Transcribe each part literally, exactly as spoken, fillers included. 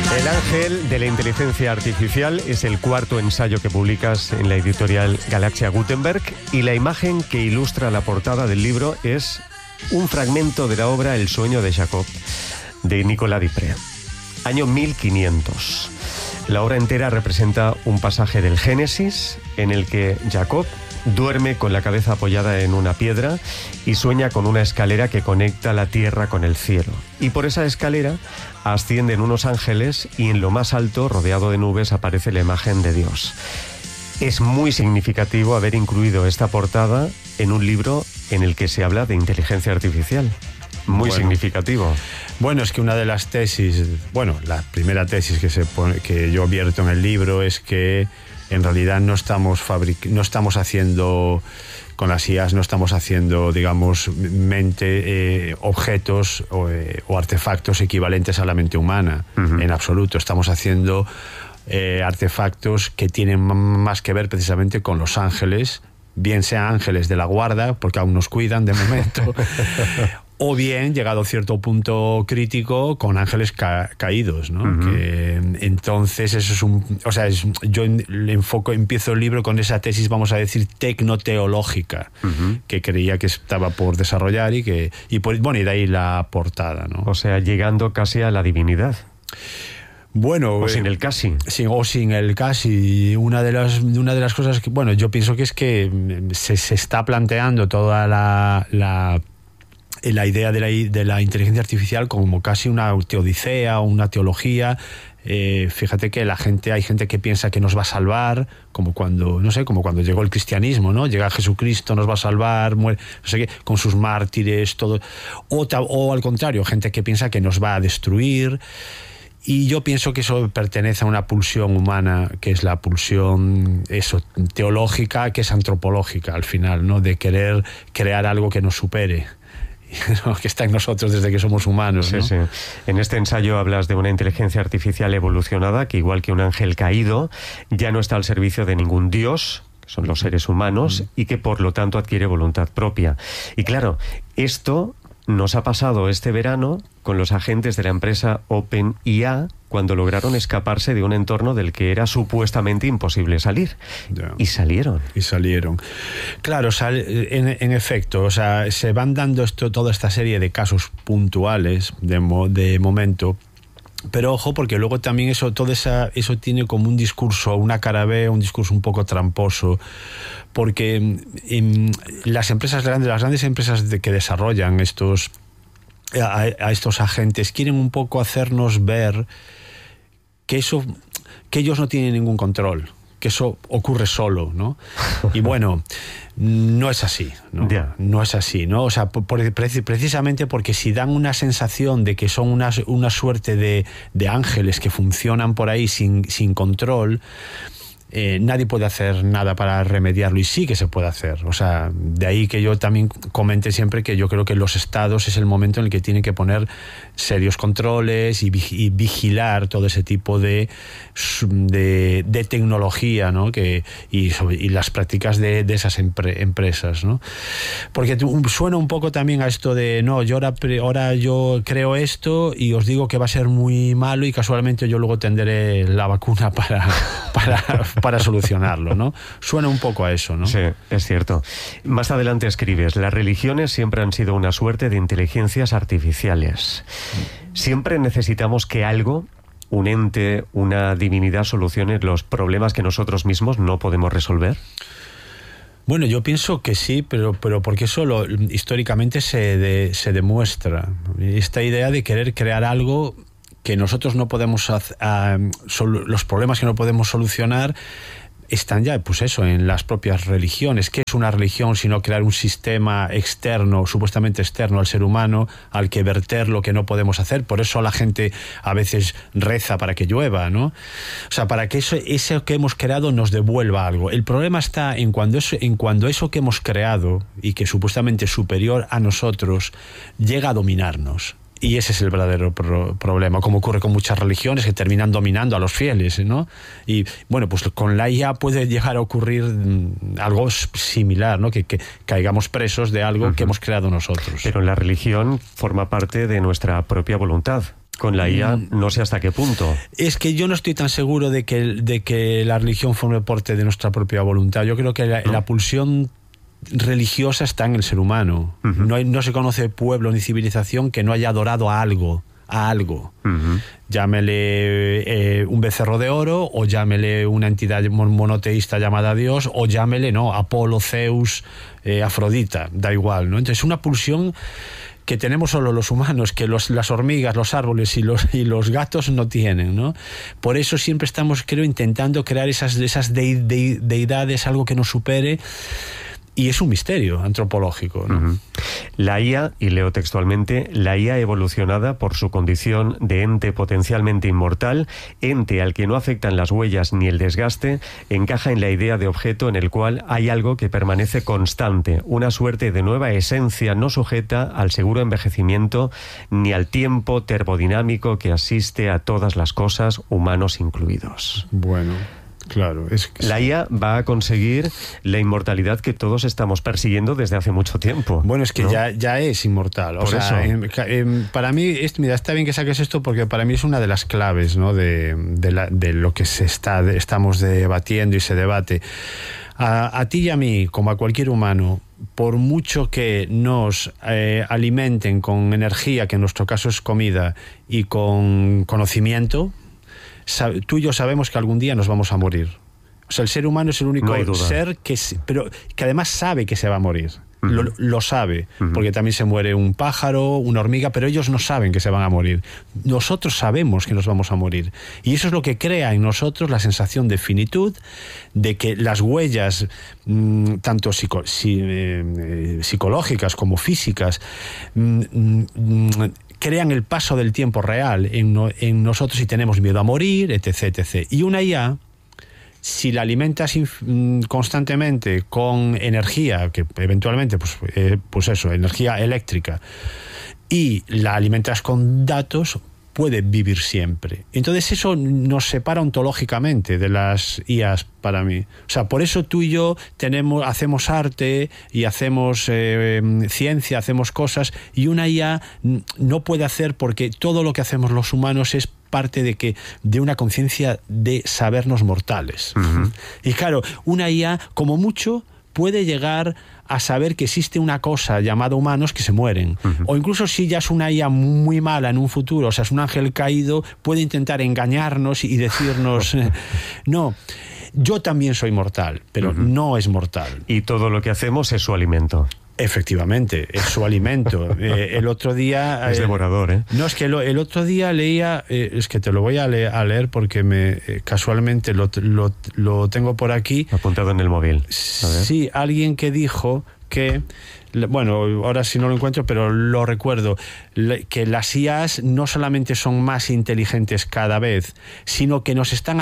El ángel de la inteligencia artificial es el cuarto ensayo que publicas en la editorial Galaxia Gutenberg, y la imagen que ilustra la portada del libro es un fragmento de la obra El sueño de Jacob, de Nicolas Dupré. Año mil quinientos. La obra entera representa un pasaje del Génesis en el que Jacob duerme con la cabeza apoyada en una piedra y sueña con una escalera que conecta la tierra con el cielo. Y por esa escalera ascienden unos ángeles y en lo más alto, rodeado de nubes, aparece la imagen de Dios. Es muy significativo haber incluido esta portada en un libro en el que se habla de inteligencia artificial. Muy bueno, significativo. Bueno, es que una de las tesis, bueno, la primera tesis que, se pone, que yo vierto en el libro es que en realidad no estamos, fabric- no estamos haciendo, con las I As, no estamos haciendo, digamos, mente, eh, objetos o, eh, o artefactos equivalentes a la mente humana, uh-huh. En absoluto. Estamos haciendo eh, artefactos que tienen más que ver precisamente con los ángeles, bien sean ángeles de la guarda, porque aún nos cuidan de momento, o bien, llegado a cierto punto crítico, con ángeles ca- caídos, ¿no? Uh-huh. Que, entonces, eso es un... O sea, es, yo le enfoco, empiezo el libro con esa tesis, vamos a decir, tecnoteológica, uh-huh. que creía que estaba por desarrollar y que... Y por, bueno, y de ahí la portada, ¿no? O sea, llegando casi a la divinidad. Bueno, o sin el casi. Sin, o sin el casi. Una de las, una de las cosas que... Bueno, yo pienso que es que se, se está planteando toda la... la la idea de la, de la inteligencia artificial como casi una teodicea o una teología. Eh, fíjate que la gente, hay gente que piensa que nos va a salvar, como cuando, no sé, como cuando llegó el cristianismo, ¿no? Llega Jesucristo, nos va a salvar, muere, no sé qué, con sus mártires, todo. O, o al contrario, gente que piensa que nos va a destruir. Y yo pienso que eso pertenece a una pulsión humana, que es la pulsión eso, teológica, que es antropológica al final, ¿no? De querer crear algo que nos supere. Que está en nosotros desde que somos humanos, ¿no? Sí, sí. En este ensayo hablas de una inteligencia artificial evolucionada que, igual que un ángel caído, ya no está al servicio de ningún dios, que son los seres humanos, mm. y que por lo tanto adquiere voluntad propia. Y claro, esto nos ha pasado este verano con los agentes de la empresa OpenIA cuando lograron escaparse de un entorno del que era supuestamente imposible salir. Yeah. Y salieron. Y salieron. Claro, sal, en, en efecto, o sea, se van dando esto, toda esta serie de casos puntuales de, mo, de momento. Pero ojo, porque luego también eso, todo esa, eso tiene como un discurso, una cara B, un discurso un poco tramposo, porque en las empresas grandes, las grandes empresas de, que desarrollan estos a, a estos agentes, quieren un poco hacernos ver que eso, que ellos no tienen ningún control, que eso ocurre solo, ¿no? Y bueno, no es así, ¿no? Yeah. No es así, ¿no? O sea, por, precisamente porque si dan una sensación de que son una, una suerte de, de ángeles que funcionan por ahí sin, sin control, eh, nadie puede hacer nada para remediarlo, y sí que se puede hacer. O sea, de ahí que yo también comente siempre que yo creo que los estados es el momento en el que tienen que poner serios controles y, y vigilar todo ese tipo de, de, de tecnología, ¿no? Que, y, sobre, y las prácticas de, de esas empre, empresas, ¿no? Porque suena un poco también a esto de no, yo ahora, ahora yo creo esto y os digo que va a ser muy malo y casualmente yo luego tendré la vacuna para, para, para solucionarlo, ¿no? Suena un poco a eso, ¿no? Sí, es cierto. Más adelante escribes: las religiones siempre han sido una suerte de inteligencias artificiales. Siempre necesitamos que algo, un ente, una divinidad, solucione los problemas que nosotros mismos no podemos resolver. Bueno, yo pienso que sí, pero, pero porque eso lo, históricamente se, de, se demuestra. Esta idea de querer crear algo que nosotros no podemos hacer, uh, sol, los problemas que no podemos solucionar están ya, pues eso, en las propias religiones. ¿Qué es una religión sino crear un sistema externo, supuestamente externo al ser humano, al que verter lo que no podemos hacer? Por eso la gente a veces reza para que llueva, ¿no? O sea, para que eso, eso que hemos creado nos devuelva algo. El problema está en cuando eso, en cuando eso que hemos creado y que supuestamente es superior a nosotros llega a dominarnos. Y ese es el verdadero pro- problema, como ocurre con muchas religiones que terminan dominando a los fieles, ¿no? Y bueno, pues con la I A puede llegar a ocurrir mm, algo similar, ¿no? Que, que caigamos presos de algo uh-huh. que hemos creado nosotros. Pero la religión forma parte de nuestra propia voluntad. con la I A, mm. no sé hasta qué punto. Es que yo no estoy tan seguro de que, de que la religión forme parte de nuestra propia voluntad. Yo creo que la, ¿no? la pulsión religiosa está en el ser humano. Uh-huh. No hay, no se conoce pueblo ni civilización que no haya adorado a algo. a algo. Uh-huh. Llámele eh, un becerro de oro, o llámele una entidad monoteísta llamada Dios, o llámele, no, Apolo, Zeus, eh, Afrodita, da igual, ¿no? Entonces, una pulsión que tenemos solo los humanos, que los, las hormigas, los árboles y los, y los gatos no tienen, ¿no? Por eso siempre estamos, creo, intentando crear esas, esas de, de, deidades, algo que nos supere. Y es un misterio antropológico, ¿no? Uh-huh. La I A, y leo textualmente, la I A evolucionada por su condición de ente potencialmente inmortal, ente al que no afectan las huellas ni el desgaste, encaja en la idea de objeto en el cual hay algo que permanece constante, una suerte de nueva esencia no sujeta al seguro envejecimiento ni al tiempo termodinámico que asiste a todas las cosas, humanos incluidos. Bueno... Claro, es que la I A va a conseguir la inmortalidad que todos estamos persiguiendo desde hace mucho tiempo. Bueno, es que ¿no? ya, ya es inmortal. O Por sea, eso. En, en, para mí, es, mira, está bien que saques esto porque para mí es una de las claves, ¿no? de, de, la, de lo que se está, de, estamos debatiendo y se debate. A, a ti y a mí, como a cualquier humano, por mucho que nos eh, alimenten con energía, que en nuestro caso es comida, y con conocimiento, tú y yo sabemos que algún día nos vamos a morir. O sea, el ser humano es el único no ser que, pero que además sabe que se va a morir. Uh-huh. Lo, lo sabe, uh-huh. porque también se muere un pájaro, una hormiga, pero ellos no saben que se van a morir. Nosotros sabemos que nos vamos a morir. Y eso es lo que crea en nosotros la sensación de finitud, de que las huellas, mmm, tanto psico, si, eh, psicológicas como físicas, mmm, mmm, crean el paso del tiempo real en, no, en nosotros y tenemos miedo a morir, etc, etcétera. Y una I A, si la alimentas inf- constantemente con energía, que eventualmente, pues, eh, pues eso, energía eléctrica, y la alimentas con datos, puede vivir siempre. Entonces eso nos separa ontológicamente de las I As para mí. O sea, por eso tú y yo tenemos, hacemos arte y hacemos eh, ciencia, hacemos cosas, y una I A no puede hacer, porque todo lo que hacemos los humanos es parte de que de una conciencia de sabernos mortales. Uh-huh. Y claro, una I A, como mucho, puede llegar a saber que existe una cosa llamada humanos que se mueren. Uh-huh. O incluso si ya es una I A muy mala en un futuro, o sea, es un ángel caído, puede intentar engañarnos y decirnos, no, yo también soy mortal, pero uh-huh. no es mortal. Y todo lo que hacemos es su alimento. Efectivamente, es su alimento. Eh, el otro día... Es eh, devorador, ¿eh? No, es que lo, el otro día leía, eh, es que te lo voy a, le, a leer porque me eh, casualmente lo, lo, lo tengo por aquí. Apuntado en el móvil. A ver. Sí, alguien que dijo que... Bueno, ahora sí no lo encuentro, pero lo recuerdo, que las I As no solamente son más inteligentes cada vez, sino que nos están,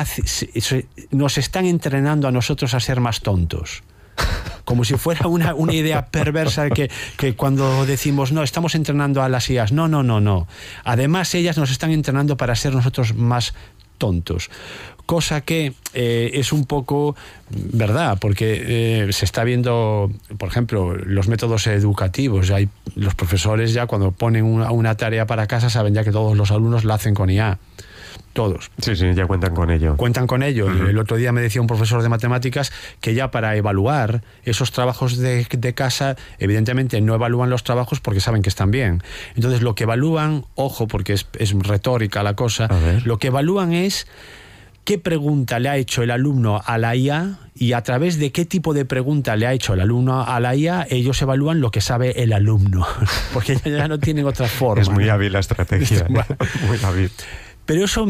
nos están entrenando a nosotros a ser más tontos. Como si fuera una, una idea perversa que, que cuando decimos, no, estamos entrenando a las I As. No, no, no, no. Además, ellas nos están entrenando para ser nosotros más tontos. Cosa que eh, es un poco verdad, porque eh, se está viendo, por ejemplo, los métodos educativos. Hay, los profesores ya cuando ponen una, una tarea para casa saben ya que todos los alumnos la hacen con I A. Todos. Sí, sí, ya cuentan con ello. Cuentan con ello. Uh-huh. El otro día me decía un profesor de matemáticas que ya para evaluar esos trabajos de, de casa, evidentemente no evalúan los trabajos porque saben que están bien. Entonces lo que evalúan, ojo, porque es, es retórica la cosa, lo que evalúan es qué pregunta le ha hecho el alumno a la I A, y a través de qué tipo de pregunta le ha hecho el alumno a la I A, ellos evalúan lo que sabe el alumno. Porque ya no tienen otra forma. Es muy ¿no? hábil la estrategia. Bueno, muy hábil. Pero eso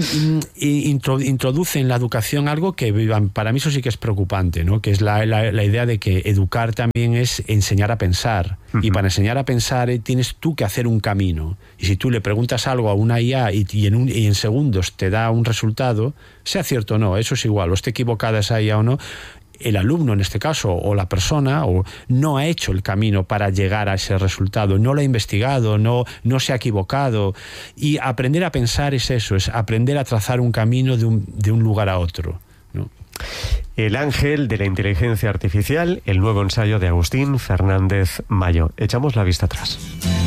introduce en la educación algo que para mí eso sí que es preocupante, ¿no? Que es la, la, la idea de que educar también es enseñar a pensar. Uh-huh. Y para enseñar a pensar eh, tienes tú que hacer un camino. Y si tú le preguntas algo a una I A y, y, en, un, y en segundos te da un resultado, sea cierto o no, eso es igual, o esté equivocada esa I A o no, el alumno en este caso, o la persona, o no ha hecho el camino para llegar a ese resultado, no lo ha investigado, no, no se ha equivocado. Y aprender a pensar es eso, es aprender a trazar un camino de un, de un lugar a otro, ¿no? El ángel de la inteligencia artificial, el nuevo ensayo de Agustín Fernández Mayo. Echamos la vista atrás.